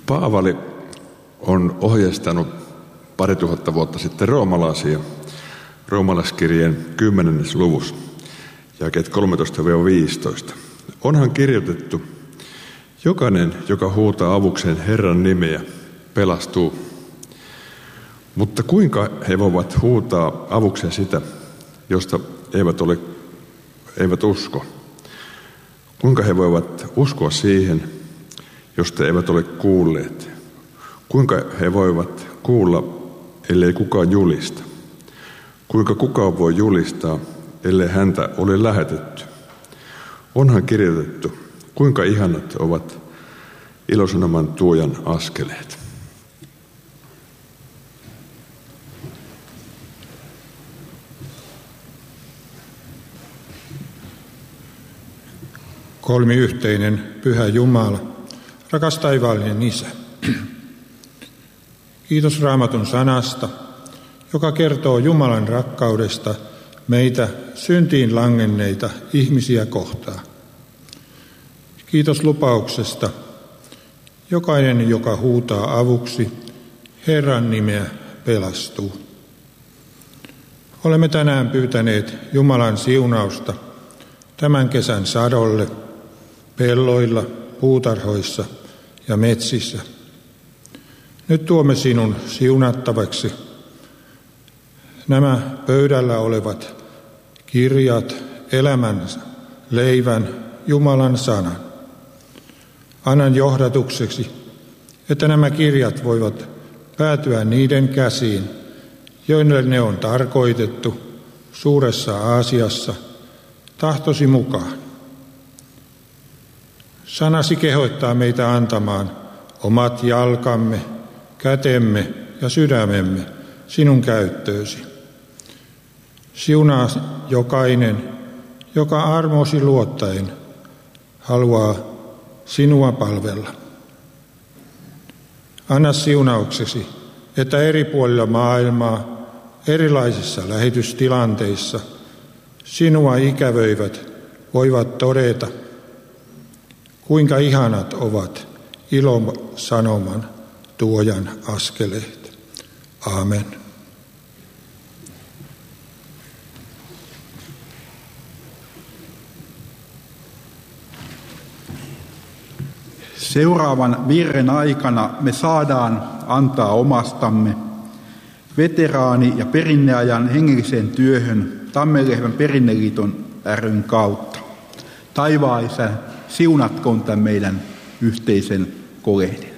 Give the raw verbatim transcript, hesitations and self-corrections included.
Paavali on ohjeistanut pari tuhatta vuotta sitten roomalaisia roomalaiskirjeen kymmenennessä luvussa, jakeet kolmetoista viisitoista. Onhan kirjoitettu, jokainen, joka huutaa avukseen Herran nimeä, pelastuu. Mutta kuinka he voivat huutaa avukseen sitä, josta eivät, ole, eivät usko? Kuinka he voivat uskoa siihen, josta eivät ole kuulleet? Kuinka he voivat kuulla, ellei kukaan julista? Kuinka kukaan voi julistaa, ellei häntä ole lähetetty? Onhan kirjoitettu, kuinka ihanat ovat ilosanoman tuojan askeleet. Kolmiyhteinen Pyhä Jumala, rakas taivaallinen Isä. Kiitos Raamatun sanasta, joka kertoo Jumalan rakkaudesta meitä syntiin langenneita ihmisiä kohtaan. Kiitos lupauksesta, jokainen, joka huutaa avuksi, Herran nimeä pelastuu. Olemme tänään pyytäneet Jumalan siunausta tämän kesän sadolle, pelloilla, puutarhoissa ja metsissä. Nyt tuomme sinun siunattavaksi nämä pöydällä olevat kirjat, elämän, leivän, Jumalan sanan. Annan johdatukseksi, että nämä kirjat voivat päätyä niiden käsiin, joille ne on tarkoitettu suuressa Aasiassa tahtosi mukaan. Sanasi kehottaa meitä antamaan omat jalkamme, kätemme ja sydämemme sinun käyttöösi. Siunaa jokainen, joka armosi luottaen haluaa sinua palvella. Anna siunauksesi, että eri puolilla maailmaa, erilaisissa lähetystilanteissa sinua ikävöivät voivat todeta, kuinka ihanat ovat ilosanoman tuojan askeleet. Aamen. Seuraavan virren aikana me saadaan antaa omastamme veteraani- ja perinneajan hengelliseen työhön Tammenlehden perinneliiton ryn kautta. Taivaan Isä, siunatkoon tämän meidän yhteisen kolehdin.